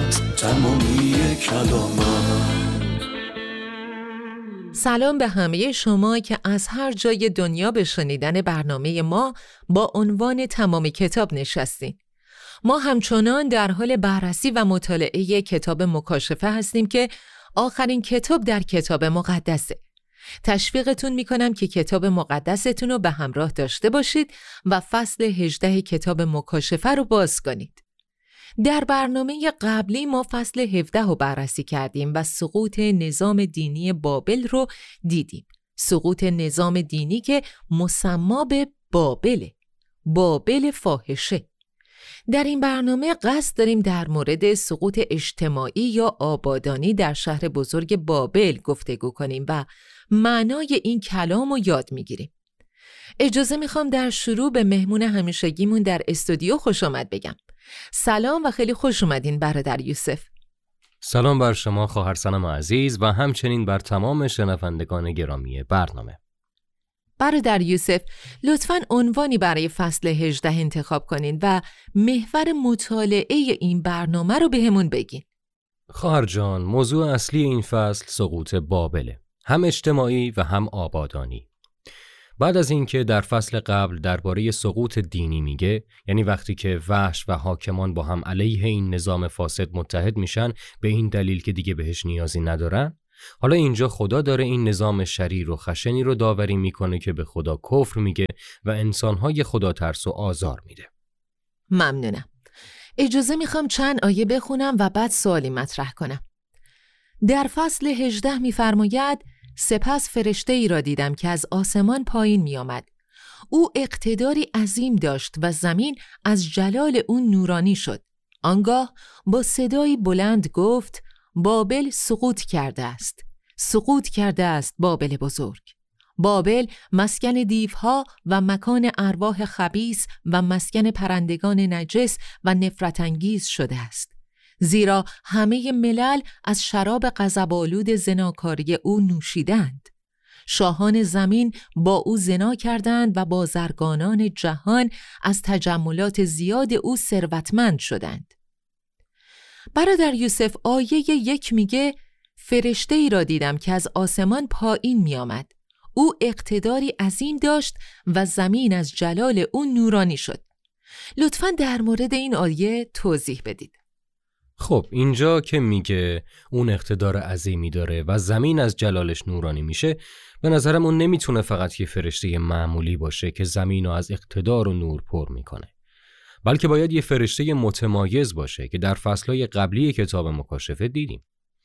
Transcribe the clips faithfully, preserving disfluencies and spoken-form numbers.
تمامی کلامت. سلام به همه شما که از هر جای دنیا به شنیدن برنامه ما با عنوان تمام کتاب نشستین. ما همچنان در حال بررسی و مطالعه کتاب مکاشفه هستیم که آخرین کتاب در کتاب مقدسه. تشویقتون میکنم که کتاب مقدستون رو به همراه داشته باشید و فصل هجده کتاب مکاشفه رو باز کنید. در برنامه قبلی ما فصل هفده رو بررسی کردیم و سقوط نظام دینی بابل رو دیدیم. سقوط نظام دینی که مسما به بابله، بابل فاحشه. در این برنامه قصد داریم در مورد سقوط اجتماعی یا آبادانی در شهر بزرگ بابل گفتگو کنیم و معنای این کلام رو یاد میگیریم. اجازه میخوام در شروع به مهمون همیشگیمون در استودیو خوش آمد بگم. سلام و خیلی خوش اومدین برادر یوسف. سلام بر شما خواهر سنم عزیز و همچنین بر تمام شنوندگان گرامی برنامه. برادر یوسف، لطفاً عنوانی برای فصل هجده انتخاب کنین و محور مطالعه این برنامه رو بهمون بگین. خواهر جان، موضوع اصلی این فصل سقوط بابله، هم اجتماعی و هم آبادانی. بعد از اینکه در فصل قبل درباره سقوط دینی میگه، یعنی وقتی که وحش و حاکمان با هم علیه این نظام فاسد متحد میشن به این دلیل که دیگه بهش نیازی ندارن، حالا اینجا خدا داره این نظام شریر و خشنی رو داوری میکنه که به خدا کفر میگه و انسانهای خدا ترس و آزار میده. ممنونم. اجازه میخوام چند آیه بخونم و بعد سوالی مطرح کنم. در فصل هجده میفرماید: سپس فرشته ای را دیدم که از آسمان پایین می آمد. او اقتداری عظیم داشت و زمین از جلال او نورانی شد. آنگاه با صدایی بلند گفت: بابل سقوط کرده است، سقوط کرده است بابل بزرگ. بابل مسکن دیوها و مکان ارواح خبیث و مسکن پرندگان نجس و نفرت انگیز شده است. زیرا همه ملل از شراب غضب‌آلود زناکاری او نوشیدند. شاهان زمین با او زنا کردند و بازرگانان جهان از تجملات زیاد او ثروتمند شدند. برادر یوسف، آیه یک میگه فرشته ای را دیدم که از آسمان پایین می آمد. او اقتداری عظیم داشت و زمین از جلال او نورانی شد. لطفاً در مورد این آیه توضیح بدید. خب اینجا که میگه اون اقتدار عظیمی داره و زمین از جلالش نورانی میشه، به نظرم اون نمیتونه فقط یه فرشته معمولی باشه که زمین رو از اقتدار و نور پر میکنه، بلکه باید یه فرشته متمایز باشه که در فصلهای قبلی کتاب مکاشفه دیدیم.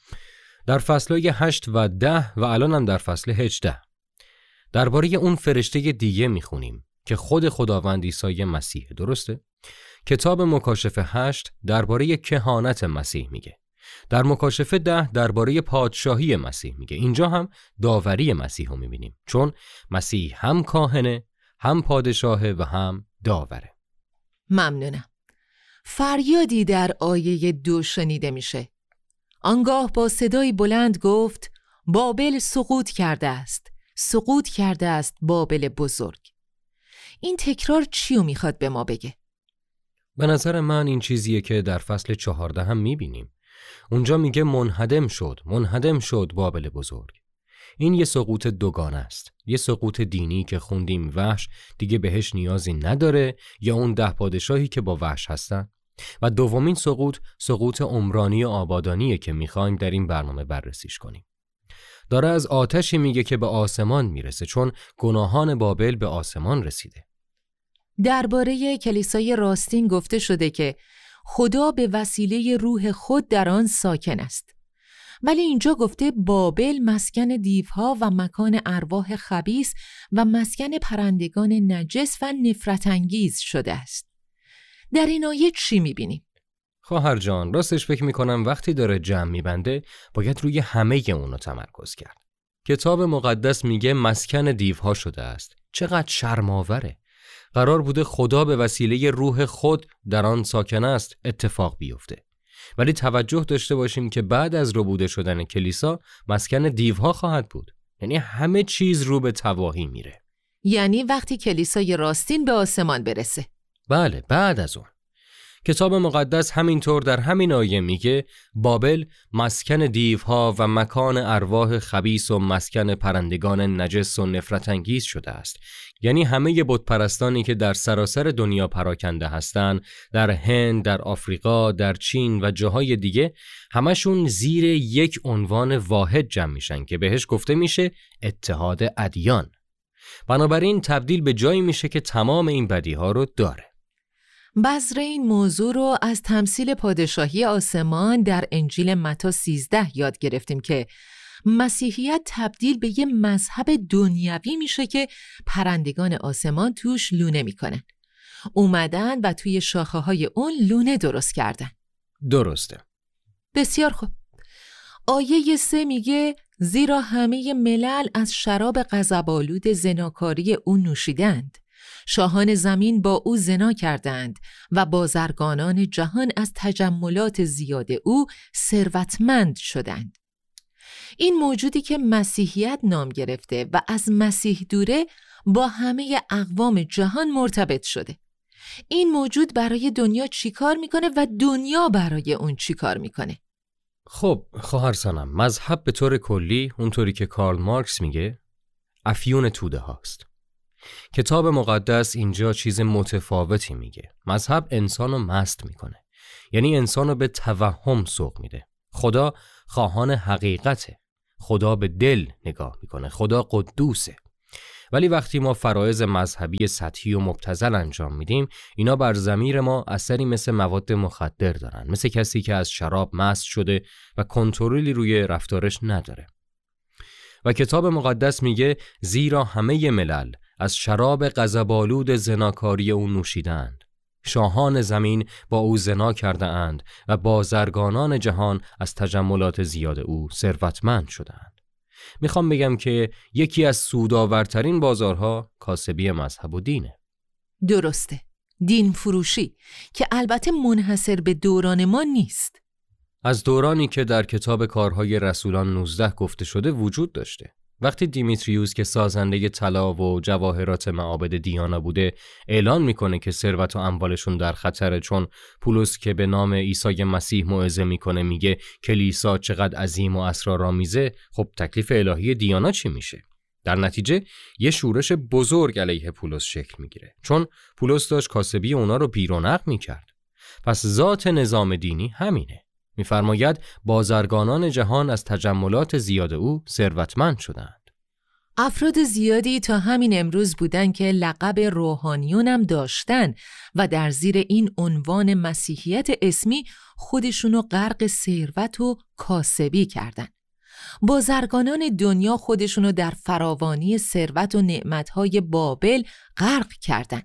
در فصلهای هشت و ده و الان هم در فصل هجده درباره اون فرشته دیگه میخونیم که خود خداوند عیسی مسیح. درسته؟ کتاب مکاشفه هشت درباره کهانت مسیح میگه. در مکاشفه ده درباره پادشاهی مسیح میگه. اینجا هم داوری مسیح رو میبینیم، چون مسیح هم کاهنه، هم پادشاهه و هم داوره. ممنونم. فریادی در آیه دو شنیده میشه. آنگاه با صدای بلند گفت: بابل سقوط کرده است، سقوط کرده است بابل بزرگ. این تکرار چیو میخواد به ما بگه؟ به نظر من این چیزیه که در فصل چهارده هم میبینیم. اونجا میگه منهدم شد، منهدم شد بابل بزرگ. این یه سقوط دوگانه است. یه سقوط دینی که خوندیم وحش دیگه بهش نیازی نداره، یا اون ده پادشاهی که با وحش هستن. و دومین سقوط، سقوط عمرانی و آبادانیه که میخوایم در این برنامه بررسیش کنیم. داره از آتشی میگه که به آسمان میرسه، چون گناهان بابل به آسمان رسیده. درباره کلیسای راستین گفته شده که خدا به وسیله روح خود در آن ساکن است. ولی اینجا گفته بابل مسکن دیوها و مکان ارواح خبیث و مسکن پرندگان نجس و نفرت انگیز شده است. در این آیه چی میبینیم؟ خواهر جان، راستش فکر میکنم وقتی داره جمع میبنده باید روی همه اونو تمرکز کرد. کتاب مقدس میگه مسکن دیوها شده است. چقدر شرم‌آوره. قرار بوده خدا به وسیله روح خود در آن ساکن است اتفاق بیفته. ولی توجه داشته باشیم که بعد از ربوده شدن کلیسا مسکن دیوها خواهد بود. یعنی همه چیز رو به تباهی میره. یعنی وقتی کلیسای راستین به آسمان برسه. بله، بعد از اون کتاب مقدس همینطور در همین آیه میگه بابل مسکن دیوها و مکان ارواح خبیث و مسکن پرندگان نجس و نفرت انگیز شده است. یعنی همه بت پرستانی که در سراسر دنیا پراکنده هستند، در هند، در آفریقا، در چین و جاهای دیگه، همشون زیر یک عنوان واحد جمع میشن که بهش گفته میشه اتحاد ادیان. بنابراین تبدیل به جایی میشه که تمام این بدیها رو داره. بذر این موضوع رو از تمثیل پادشاهی آسمان در انجیل متی سیزده یاد گرفتیم که مسیحیت تبدیل به یه مذهب دنیوی میشه که پرندگان آسمان توش لونه میکنن. اومدن و توی شاخه های اون لونه درست کردن. درسته. بسیار خوب. آیه سه میگه زیرا همه ملل از شراب غضب‌آلود زناکاری او نوشیدند. شاهان زمین با او زنا کردند و بازرگانان جهان از تجملات زیاد او ثروتمند شدند. این موجودی که مسیحیت نام گرفته و از مسیح دوره با همه اقوام جهان مرتبط شده. این موجود برای دنیا چی کار میکنه و دنیا برای اون چی کار میکنه؟ خب خواهر سنم، مذهب به طور کلی اونطوری که کارل مارکس میگه افیون توده هاست. کتاب مقدس اینجا چیز متفاوتی میگه. مذهب انسانو مست میکنه، یعنی انسانو به توهم سوق میده. خدا خواهان حقیقته، خدا به دل نگاه میکنه، خدا قدوسه. ولی وقتی ما فرایض مذهبی سطحی و مبتذل انجام میدیم، اینا بر ضمیر ما اثری مثل مواد مخدر دارن، مثل کسی که از شراب مست شده و کنترلی روی رفتارش نداره. و کتاب مقدس میگه زیرا همه ملل از شراب غضب‌آلود زناکاری او نوشیدند. شاهان زمین با او زنا کرده اند و بازرگانان جهان از تجملات زیاد او ثروتمند شدند. میخوام بگم که یکی از سودآورترین بازارها کاسبی مذهب و دینه. درسته. دین فروشی که البته منحصر به دوران ما نیست. از دورانی که در کتاب کارهای رسولان نوزده گفته شده وجود داشته. وقتی دیمیتریوس که سازنده طلا و جواهرات معابد دیانا بوده اعلان میکنه که ثروت و اموالشون در خطره، چون پولس که به نام عیسی مسیح موعظه میکنه میگه کلیسا چقدر عظیم و اسرارآمیزه، خب تکلیف الهی دیانا چی میشه؟ در نتیجه یه شورش بزرگ علیه پولس شکل میگیره، چون پولس داشت کاسبی اونا رو بیرونق میکرد. پس ذات نظام دینی همینه. می‌فرماید بازرگانان جهان از تجملات زیاد او ثروتمند شدند. افراد زیادی تا همین امروز بودن که لقب روحانیون هم داشتن و در زیر این عنوان مسیحیت اسمی خودشونو غرق ثروت و کاسبی کردن. بازرگانان دنیا خودشونو در فراوانی ثروت و نعمت‌های بابل غرق کردن.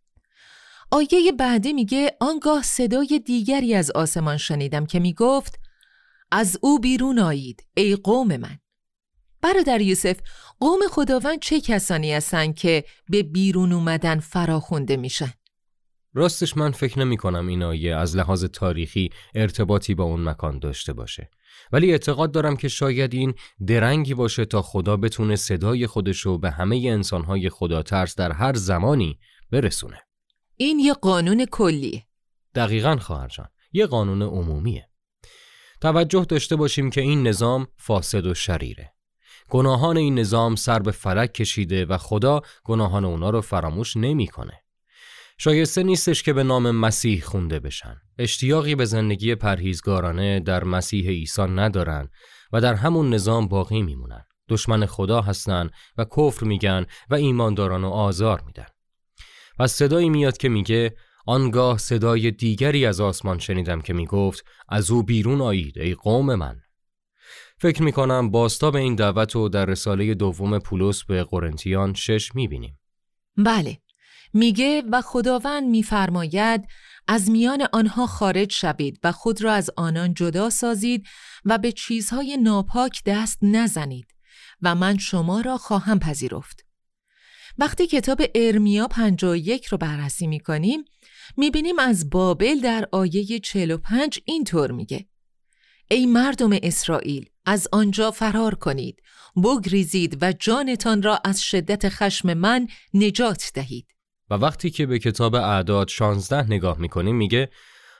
آیه بعدی میگه آنگاه صدای دیگری از آسمان شنیدم که میگفت از او بیرون آیید ای قوم من. برادر یوسف، قوم خداوند چه کسانی هستن که به بیرون اومدن فراخونده میشن؟ راستش من فکر نمی کنم این آیه از لحاظ تاریخی ارتباطی با اون مکان داشته باشه، ولی اعتقاد دارم که شاید این درنگی باشه تا خدا بتونه صدای خودشو به همه انسانهای خدا ترس در هر زمانی برسونه. این یه قانون کلیه. دقیقاً خواهر جان، یه قانون عمومیه. توجه داشته باشیم که این نظام فاسد و شریره. گناهان این نظام سر به فلک کشیده و خدا گناهان اونا رو فراموش نمی‌کنه. شایسته نیستش که به نام مسیح خونده بشن. اشتیاقی به زندگی پرهیزگارانه در مسیح عیسی ندارن و در همون نظام باقی میمونن. دشمن خدا هستن و کفر میگن و ایماندارانو آزار میدن. پس صدایی میاد که میگه آنگاه صدای دیگری از آسمان شنیدم که میگفت از او بیرون آیید ای قوم من. فکر میکنم بازتاب این دعوت رو در رساله دوم پولس به قرنتیان شش میبینیم. بله، میگه و خداوند میفرماید از میان آنها خارج شوید و خود را از آنان جدا سازید و به چیزهای ناپاک دست نزنید و من شما را خواهم پذیرفت. وقتی کتاب ارمیا پنجاه و یک رو بررسی میکنیم میبینیم از بابل در آیه چهل و پنج اینطور میگه ای مردم اسرائیل از آنجا فرار کنید، بگریزید و جانتان را از شدت خشم من نجات دهید. و وقتی که به کتاب اعداد شانزده نگاه میکنیم میگه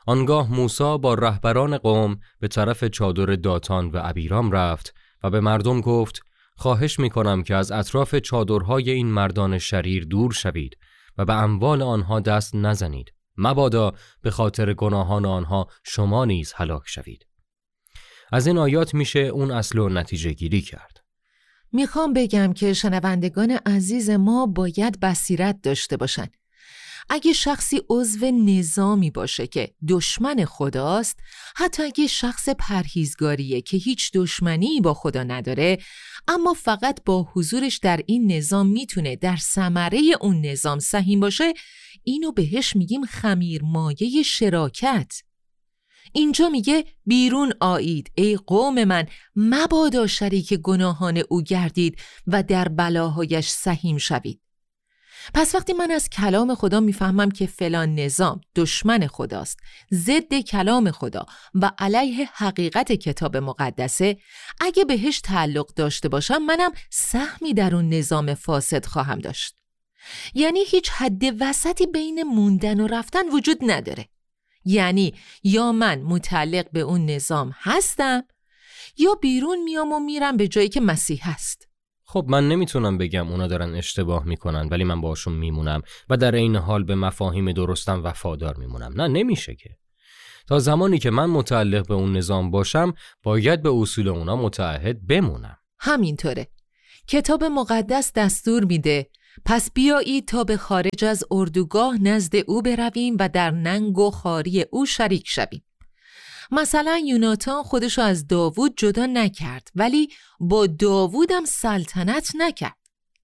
آنگاه موسی با رهبران قوم به طرف چادر داتان و ابیرام رفت و به مردم گفت خواهش می کنم که از اطراف چادرهای این مردان شریر دور شوید و به اموال آنها دست نزنید، مبادا به خاطر گناهان آنها شما نیز هلاک شوید. از این آیات میشه اون اصل و نتیجه گیری کرد. میخوام بگم که شنوندگان عزیز ما باید بصیرت داشته باشن. اگه شخصی عضو نظامی باشه که دشمن خداست، حتی اگه شخص پرهیزگاریه که هیچ دشمنی با خدا نداره، اما فقط با حضورش در این نظام میتونه در ثمره اون نظام سهیم باشه، اینو بهش میگیم خمیرمایه شراکت. اینجا میگه بیرون آیید ای قوم من، مبادا شریک گناهان او گردید و در بلاهایش سهیم شوید. پس وقتی من از کلام خدا میفهمم که فلان نظام دشمن خداست، ضد کلام خدا و علیه حقیقت کتاب مقدسه، اگه بهش تعلق داشته باشم منم سهمی در اون نظام فاسد خواهم داشت. یعنی هیچ حد وسطی بین موندن و رفتن وجود نداره. یعنی یا من متعلق به اون نظام هستم یا بیرون میام و میرم به جایی که مسیح هست. خب من نمیتونم بگم اونا دارن اشتباه میکنن ولی من باشون میمونم و در این حال به مفاهیم درستم وفادار میمونم. نه، نمیشه که. تا زمانی که من متعلق به اون نظام باشم باید به اصول اونا متعهد بمونم. همینطوره. کتاب مقدس دستور میده پس بیایید تا به خارج از اردوگاه نزد او برویم و در ننگ و خواری او شریک شویم. مثلا یوناتان خودشو از داوود جدا نکرد ولی با داوود هم سلطنت نکرد.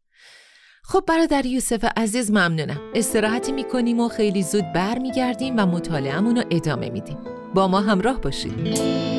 خب برادر یوسف عزیز ممنونم. استراحتی میکنیم و خیلی زود بر میگردیم و مطالعه‌مون رو ادامه میدیم. با ما همراه باشید.